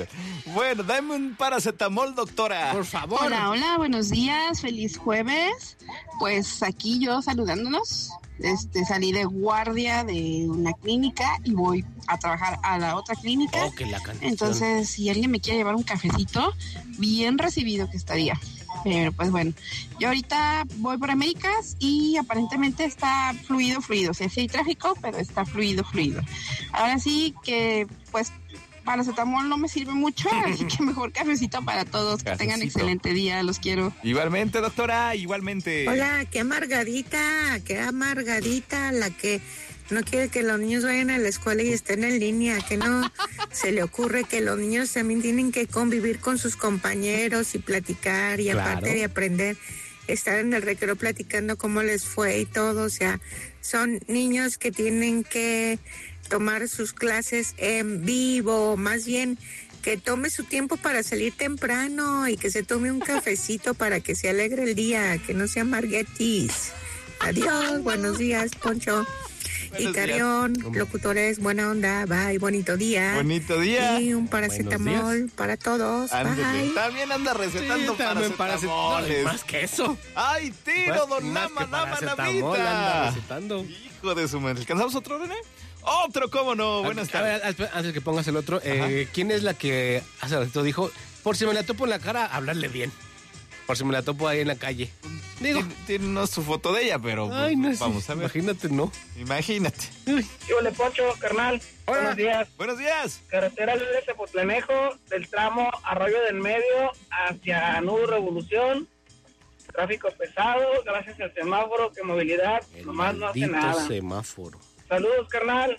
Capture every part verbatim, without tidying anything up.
barbaridad. Bueno, dame un paracetamol, doctora. Por favor. Hola, hola, buenos días, feliz jueves. Pues aquí yo saludándonos. Este, salí de guardia de una clínica y voy a trabajar a la otra clínica. Oh, que la canción. Entonces, si alguien me quiere llevar un cafecito, bien recibido que estaría. Pero pues bueno, yo ahorita voy por Américas y aparentemente está fluido, fluido. O sea, sí hay tráfico, pero está fluido, fluido. Ahora sí que, pues, paracetamol no me sirve mucho, así que mejor cafecito para todos. Que tengan excelente día, los quiero. Igualmente, doctora, igualmente. Hola, qué amargadita, qué amargadita la que no quiere que los niños vayan a la escuela y estén en línea, que no se le ocurre que los niños también tienen que convivir con sus compañeros y platicar y Claro. aparte de aprender, estar en el recreo platicando cómo les fue y todo. O sea, son niños que tienen que tomar sus clases en vivo, más bien que tome su tiempo para salir temprano y que se tome un cafecito para que se alegre el día, que no sea marguetis. Adiós, buenos días, Poncho. Buenos Y Carrión, días. locutores, buena onda, bye, bonito día. Bonito día. Y un Buenos paracetamol para todos, Ándale. bye. También anda recetando Sí, también paracetamoles. paracetamol. Más que eso. ¡Ay, tiro, Más- don más Nama, que Nama, paracetamol anda Namita! recetando. Hijo de su madre. ¿Alcanzamos otro, René? ¡Otro, cómo no! Buenas A tardes. ver, antes antes que pongas el otro, eh, ¿quién es la que hace ratito dijo, por si me la topo en la cara, hablarle bien? Por si me la topo ahí en la calle. Digo, Tiene, tiene no su foto de ella, pero ay, no sé. vamos a ver. Imagínate, ¿no? Imagínate. ¿Qué ole, Poncho, carnal? Hola. Buenos días. Buenos días. Carretera libre Tepotlanejo, del tramo Arroyo del Medio hacia Nudo Revolución. Tráfico pesado, gracias al semáforo, que movilidad El nomás no hace maldito nada. semáforo. Saludos, carnal.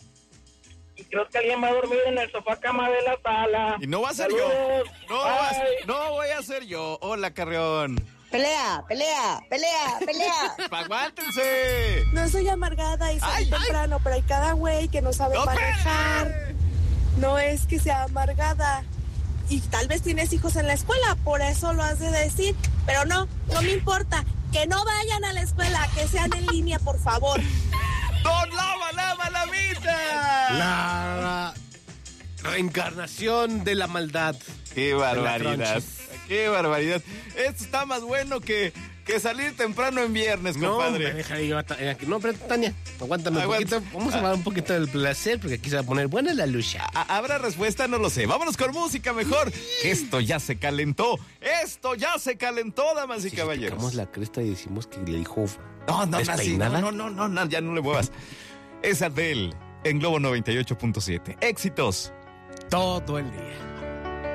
Y creo que alguien va a dormir en el sofá cama de la sala. Y no va a ser Saludos. yo. No, va a- Bye. no voy a ser yo. Hola, Carrión. Pelea, pelea, pelea, pelea. ¡Aguántense! No soy amargada y salí Ay, temprano, pero hay cada güey que no sabe ¡No, manejar. espérate! No es que sea amargada. Y tal vez tienes hijos en la escuela, por eso lo has de decir. Pero no, no me importa. Que no vayan a la escuela, que sean en línea, por favor. ¡Don Lava, Lava, Lavita! La reencarnación de la maldad. ¡Qué barbaridad! Crunchy. ¡Qué barbaridad! Esto está más bueno que, que salir temprano en viernes, No, compadre. me deja de llevar ta- eh, no, pero Tania, aguántame un Aguanta. poquito. Vamos a hablar un poquito del placer, porque aquí se va a poner buena la lucha. ¿Ha- ¿Habrá respuesta? No lo sé. Vámonos con música mejor. Que esto ya se calentó. Esto ya se calentó, damas y Si caballeros. sacamos la cresta y decimos que le dijo No, no, no, sí, no, despeinada. no, no, no, no, ya no le muevas. Es Adele en Globo noventa y ocho punto siete. Éxitos. todo el día.